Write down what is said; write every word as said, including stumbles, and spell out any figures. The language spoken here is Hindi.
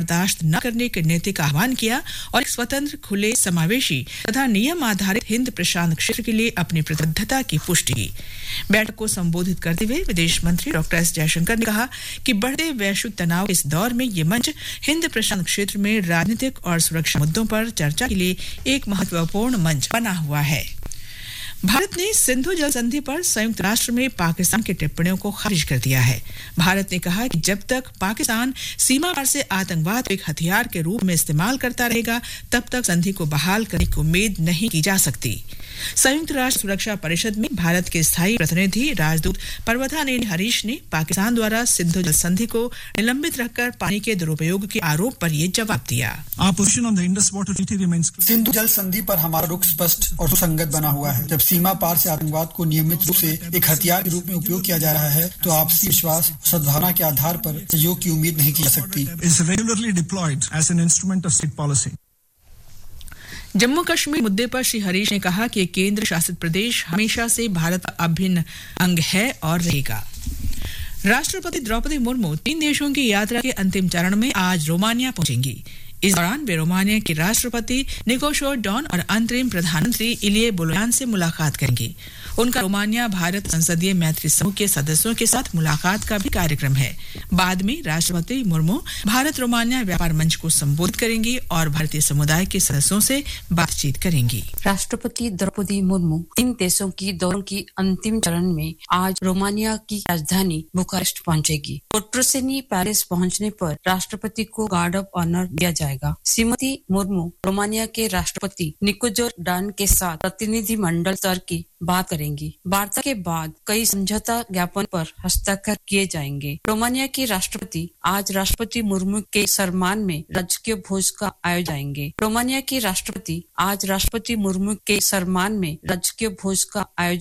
बर्दाश्त न करने की नीति का आह्वान किया और एक स्वतंत्र, खुले, समावेशी तथा नियम आधारित हिंद प्रशांत क्षेत्र के लिए अपनी प्रतिबद्धता की पुष्टि की। बैठक को संबोधित करते हुए विदेश मंत्री डॉक्टर एस जयशंकर ने कहा कि बढ़ते वैश्विक तनाव के इस दौर में ये मंच हिंद प्रशांत क्षेत्र में राजनीतिक और सुरक्षा मुद्दों पर चर्चा के लिए एक महत्वपूर्ण मंच बना हुआ है। भारत ने सिंधु जल संधि पर संयुक्त राष्ट्र में पाकिस्तान की टिप्पणियों को खारिज कर दिया है। भारत ने कहा कि जब तक पाकिस्तान सीमा पार से आतंकवाद को एक हथियार के रूप में इस्तेमाल करता रहेगा, तब तक संधि को बहाल करने की उम्मीद नहीं की जा सकती। संयुक्त राष्ट्र सुरक्षा परिषद में भारत के स्थायी प्रतिनिधि राजदूत पर्वता नेनी हरीश ने पाकिस्तान द्वारा सिंधु जल संधि को निलंबित रखकर पानी के दुरुपयोग के आरोप पर ये जवाब दिया। सिंधु जल संधि पर हमारा रुख स्पष्ट और सुसंगत बना हुआ है। जब सीमा पार से आतंकवाद को नियमित रूप से एक हथियार के रूप में उपयोग किया जा रहा है, तो आपसी विश्वास और सद्भावना के आधार पर सहयोग की उम्मीद नहीं की जा सकती। जम्मू कश्मीर मुद्दे पर श्री हरीश ने कहा कि केंद्र शासित प्रदेश हमेशा से भारत का अभिन्न अंग है और रहेगा। राष्ट्रपति द्रौपदी मुर्मू तीन देशों की यात्रा के अंतिम चरण में आज रोमानिया पहुंचेंगी। इस दौरान वे रोमानिया के राष्ट्रपति निकोशो डॉन और अंतरिम प्रधानमंत्री इलिये बोलोयान से मुलाकात करेंगी। उनका रोमानिया भारत संसदीय मैत्री समूह के सदस्यों के साथ मुलाकात का भी कार्यक्रम है। बाद में राष्ट्रपति मुर्मू भारत रोमानिया व्यापार मंच को संबोधित करेंगी और भारतीय समुदाय के सदस्यों से बातचीत करेंगी। राष्ट्रपति द्रौपदी मुर्मू इन देशों की दौरे की अंतिम चरण में आज रोमानिया की राजधानी बुखारेस्ट पहुंचेगी। पोट्रोसेनी पैलेस पहुंचने पर राष्ट्रपति को गार्ड ऑफ ऑनर दिया जाएगा। श्रीमती मुर्मू रोमानिया के राष्ट्रपति निकोजो डॉन के साथ प्रतिनिधि मंडल स्तर की बात करेंगी। वार्ता के बाद कई समझौता ज्ञापन पर हस्ताक्षर किए जाएंगे। रोमानिया के राष्ट्रपति आज राष्ट्रपति मुर्मू के सम्मान में राजकीय भोज का आयोजन करेंगे। रोमानिया के राष्ट्रपति आज राष्ट्रपति मुर्मू के सम्मान में राजकीय भोज का आयोजन